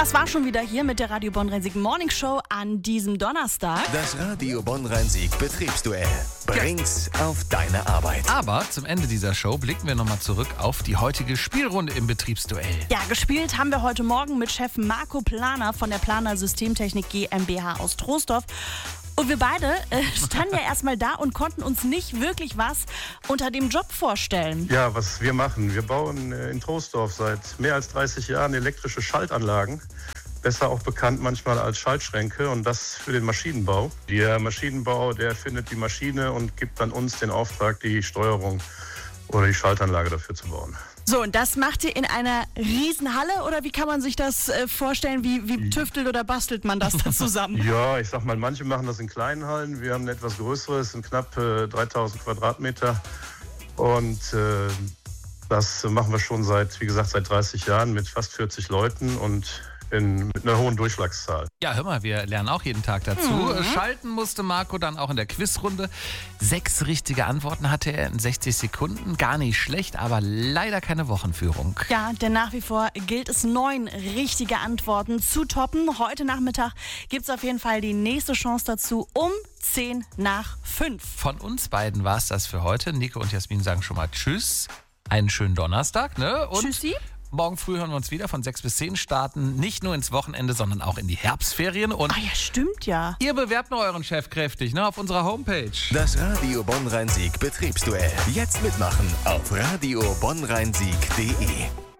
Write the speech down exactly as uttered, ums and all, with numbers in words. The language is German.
Das war schon wieder hier mit der Radio Bonn-Rhein-Sieg Morning Show an diesem Donnerstag. Das Radio Bonn-Rhein-Sieg Betriebsduell. Bring's auf deine Arbeit. Aber zum Ende dieser Show blicken wir nochmal zurück auf die heutige Spielrunde im Betriebsduell. Ja, gespielt haben wir heute Morgen mit Chef Marco Planer von der Planer Systemtechnik GmbH aus Troisdorf. Und wir beide äh, standen ja erstmal da und konnten uns nicht wirklich was unter dem Job vorstellen. Ja, was wir machen, wir bauen äh, in Troisdorf seit mehr als dreißig Jahren elektrische Schaltanlagen. Besser auch bekannt manchmal als Schaltschränke, und das für den Maschinenbau. Der Maschinenbau, der findet die Maschine und gibt dann uns den Auftrag, die Steuerung oder die Schaltanlage dafür zu bauen. So, und das macht ihr in einer Riesenhalle, oder wie kann man sich das äh, vorstellen? Wie, wie tüftelt oder bastelt man das da zusammen? Ja, ich sag mal, manche machen das in kleinen Hallen. Wir haben ein etwas größeres, sind knapp äh, dreitausend Quadratmeter. Und äh, das machen wir schon seit, wie gesagt, seit dreißig Jahren mit fast vierzig Leuten und in, mit einer hohen Durchschlagszahl. Ja, hör mal, wir lernen auch jeden Tag dazu. Mhm. Schalten musste Marco dann auch in der Quizrunde. Sechs richtige Antworten hatte er in sechzig Sekunden. Gar nicht schlecht, aber leider keine Wochenführung. Ja, denn nach wie vor gilt es, neun richtige Antworten zu toppen. Heute Nachmittag gibt es auf jeden Fall die nächste Chance dazu um zehn nach fünf. Von uns beiden war es das für heute. Nico und Jasmin sagen schon mal Tschüss. Einen schönen Donnerstag, ne? Und Tschüssi. Morgen früh hören wir uns wieder von sechs bis zehn, starten nicht nur ins Wochenende, sondern auch in die Herbstferien. Und ah ja, stimmt ja. Ihr bewerbt noch euren Chef kräftig, ne, auf unserer Homepage. Das Radio Bonn-Rhein-Sieg Betriebsduell. Jetzt mitmachen auf radio bonn rhein sieg punkt de.